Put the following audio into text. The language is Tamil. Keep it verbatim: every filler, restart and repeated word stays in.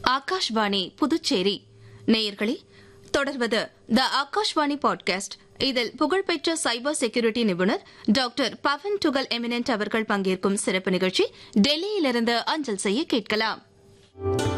ஆகாஷ்வாணி புதுச்சேரி. நேயர்களே, தொடர்வது த ஆகாஷ்வாணி பாட்காஸ்ட். இதில் புகழ்பெற்ற சைபர் செக்யூரிட்டி நிபுணர் டாக்டர் பவன் டுகல் எமினன்ட் அவர்கள் பங்கேற்கும் சிறப்பு நிகழ்ச்சி டெல்லியிலிருந்து அஞ்சல் செய்ய கேட்கலாம்.